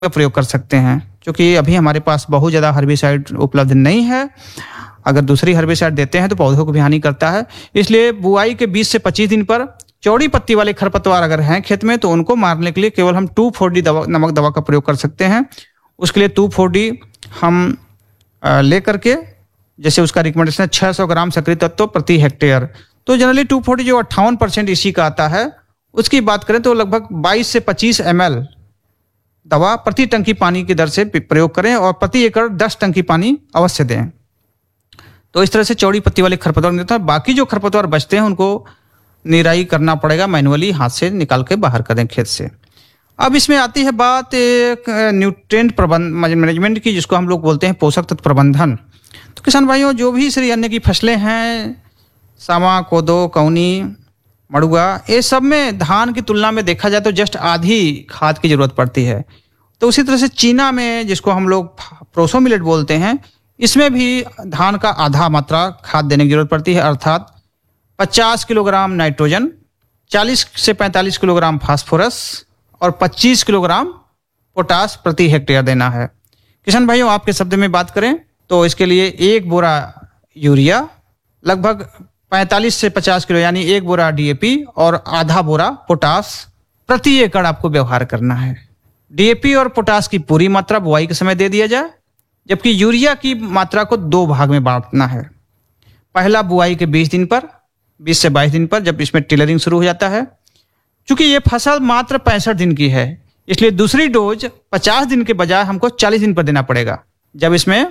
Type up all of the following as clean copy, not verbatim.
का प्रयोग कर सकते हैं, क्योंकि अभी हमारे पास बहुत ज़्यादा हर्बिसाइड उपलब्ध नहीं है। अगर दूसरी हर्बिसाइड देते हैं तो पौधों को भी हानि करता है। इसलिए बुआई के 20 से 25 दिन पर चौड़ी पत्ती वाले खरपतवार अगर हैं खेत में तो उनको मारने के लिए केवल हम 2,4-D नमक दवा का प्रयोग कर सकते हैं। उसके लिए 2,4-D हम ले करके, जैसे उसका रिकमेंडेशन है 600 ग्राम सक्रिय तत्व प्रति हेक्टेयर, तो जनरली 2,4-D जो 58% इसी का आता है, उसकी बात करें तो लगभग 22 से 25 ml दवा प्रति टंकी पानी की दर से प्रयोग करें और प्रति एकड़ 10 टंकी पानी अवश्य दें। तो इस तरह से चौड़ी पत्ती वाले खरपतवार देता है। बाकी जो खरपतवार बचते हैं उनको निराई करना पड़ेगा, मैनुअली हाथ से निकाल के बाहर करें खेत से। अब इसमें आती है बात एक न्यूट्रिएंट मैनेजमेंट की, जिसको हम लोग बोलते हैं पोषक तत्व प्रबंधन। तो किसान भाइयों, जो भी श्री अन्न की फसलें हैं, सावा, कोदो, कौनी, मड़ुआ, ये सब में धान की तुलना में देखा जाए तो जस्ट आधी खाद की जरूरत पड़ती है। तो उसी तरह से चीना में, जिसको हम लोग प्रोसो मिलेट बोलते हैं, इसमें भी धान का आधा मात्रा खाद देने की जरूरत पड़ती है, अर्थात 50 किलोग्राम नाइट्रोजन, 40 से 45 किलोग्राम फास्फोरस और 25 किलोग्राम पोटास प्रति हेक्टेयर देना है। किसान भाइयों, आपके शब्द में बात करें तो इसके लिए 1 बोरा यूरिया, लगभग 45 से 50 किलो यानी 1 बोरा DAP और आधा बोरा पोटास प्रति एकड़ आपको व्यवहार करना है। DAP और पोटास की पूरी मात्रा बुआई के समय दे दिया जाए, जबकि यूरिया की मात्रा को 2 भाग में बांटना है। पहला बुआई के 20 दिन पर, 20 से 22 दिन पर, जब इसमें टिलरिंग शुरू हो जाता है। चूंकि ये फसल मात्र 65 दिन की है, इसलिए दूसरी डोज 50 दिन के बजाय हमको 40 दिन पर देना पड़ेगा। जब इसमें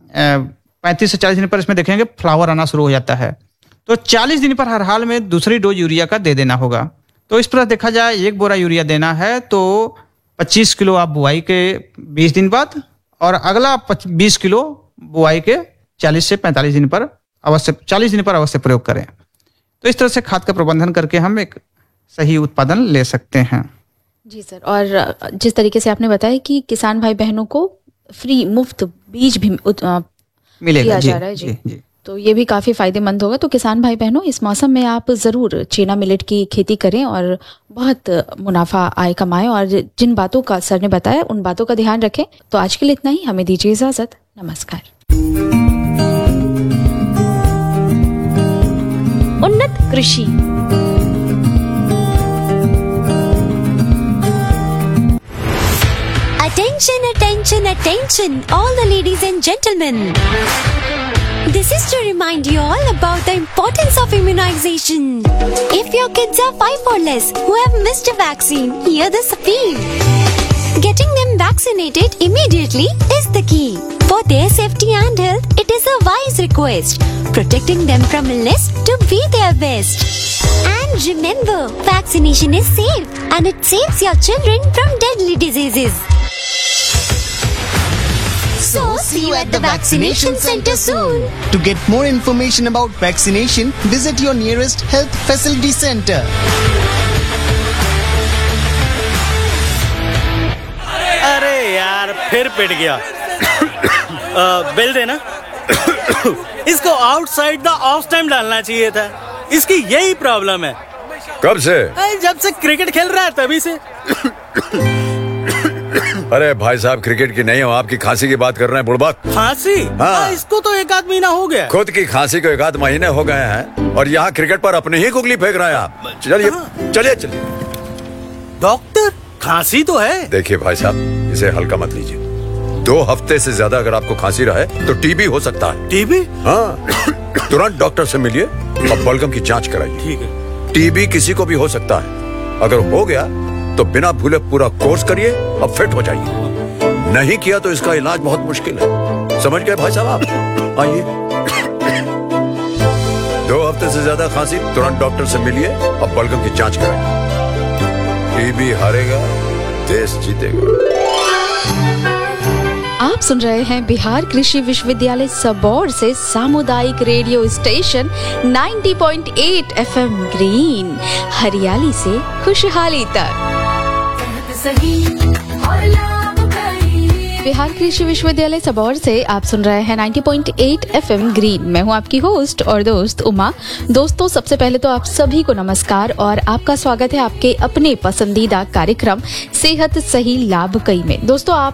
35 से 40 दिन पर इसमें देखेंगे फ्लावर आना शुरू हो जाता है, तो 40 दिन पर हर हाल में दूसरी डोज यूरिया का दे देना होगा। तो इस पर देखा जाए 1 बोरा यूरिया देना है तो 25 किलो आप बुआई के 20 दिन बाद और अगला 20 किलो बुआई के 40 से 45 दिन पर अवश्य, 40 दिन पर अवश्य प्रयोग करें। तो इस तरह से खाद का प्रबंधन करके हम एक सही उत्पादन ले सकते हैं। जी सर, और जिस तरीके से आपने बताया कि किसान भाई बहनों को फ्री मुफ्त बीज भी मिलेगा जा रहा है जी, तो ये भी काफ़ी फायदेमंद होगा। तो किसान भाई बहनों, इस मौसम में आप ज़रूर चीना मिलेट की खेती करें और बहुत मुनाफा आय कमाएं, और जिन बातों का सर ने बताया उन बातों का ध्यान रखें। तो आज के लिए इतना ही, हमें दीजिए इजाज़त, नमस्कार। उन्नत कृषि। Attention, attention, attention, all the ladies and gentlemen. This is to remind you all about the importance of immunization. If your kids are 5 or less who have missed a vaccine, hear this appeal. Getting them vaccinated immediately is the key. For their safety and health, it is a wise request. Protecting them from illness to be their best. And remember, vaccination is safe and it saves your children from deadly diseases. So, see you at the vaccination center soon. To get more information about vaccination, visit your nearest health facility center. अरे यार, फिर पिट गया। Bill देना। इसको outside the of time डालना चाहिए था। इसकी यही प्रॉब्लम है। कब से? जब से क्रिकेट खेल रहा है तभी से। अरे भाई साहब, क्रिकेट की नहीं हो, आपकी खांसी की बात कर रहे हैं बुड़बक। खांसी? हाँ। इसको तो 1 आध महीना हो गया। खुद की खांसी को 1 आध महीने हो गए हैं और यहाँ क्रिकेट पर अपने ही गुगली फेंक रहे हैं आप। चलिए चलिए चलिए। डॉक्टर, खांसी तो है। देखिए भाई साहब, इसे हल्का मत लीजिए। 2 हफ्ते से ज्यादा अगर आपको खांसी रहे तो टीबी हो सकता है। टीबी? हाँ, तुरंत डॉक्टर से मिलिए और बलगम की जांच कराइए। ठीक है। टीबी किसी को भी हो सकता है। अगर हो गया तो बिना भूले पूरा कोर्स करिए और फिट हो जाइए। नहीं किया तो इसका इलाज बहुत मुश्किल है। समझ गए भाई साहब आप? आइए। 2 हफ्ते से ज्यादा खांसी, तुरंत डॉक्टर से मिलिए और बलगम की जांच कराइए। टीबी हारेगा, देश जीतेगा। आप सुन रहे हैं बिहार कृषि विश्वविद्यालय सबौर से सामुदायिक रेडियो स्टेशन 90.8 FM ग्रीन, हरियाली से खुशहाली तक। सही और लाभकारी बिहार कृषि विश्वविद्यालय सबौर से आप सुन रहे हैं 90.8 FM ग्रीन। मैं हूं आपकी होस्ट और दोस्त उमा। दोस्तों, सबसे पहले तो आप सभी को नमस्कार और आपका स्वागत है आपके अपने पसंदीदा कार्यक्रम सेहत सही लाभ कई में। दोस्तों, आप